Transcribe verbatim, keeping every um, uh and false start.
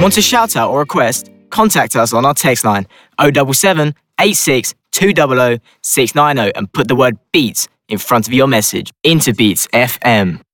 Want a shout out or request? Contact us on our text line oh seven seven, eight six two zero zero, six nine zero and put the word Beats in front of your message. Into Beats F M.